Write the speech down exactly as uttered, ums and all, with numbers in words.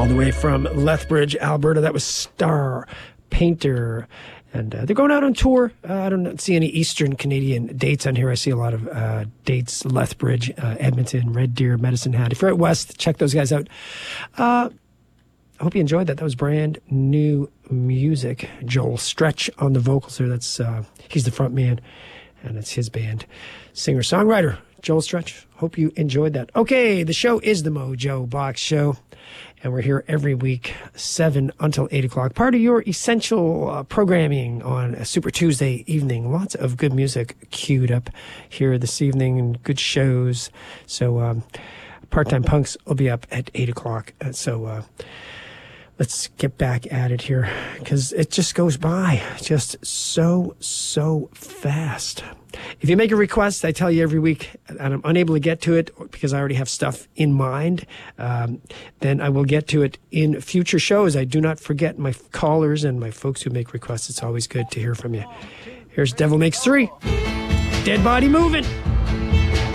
all the way from Lethbridge, Alberta. That was Star Painter. And uh, they're going out on tour. Uh, I don't see any Eastern Canadian dates on here. I see a lot of uh, dates, Lethbridge, uh, Edmonton, Red Deer, Medicine Hat. If you're out west, check those guys out. Uh, I hope you enjoyed that. That was brand new music. Joel Stretch on the vocals there. That's uh, he's the front man, and it's his band. Singer-songwriter, Joel Stretch. Hope you enjoyed that. Okay, the show is the Mojo Box Show, and we're here every week, seven until eight o'clock. Part of your essential uh, programming on a Super Tuesday evening. Lots of good music queued up here this evening and good shows. So um, Part-Time Punks will be up at eight o'clock. Uh, so uh, let's get back at it here, because it just goes by just so, so fast. If you make a request, I tell you every week, and I'm unable to get to it because I already have stuff in mind, um, then I will get to it in future shows. I do not forget my callers and my folks who make requests. It's always good to hear from you. Here's Devil Makes Three. Dead Body Moving.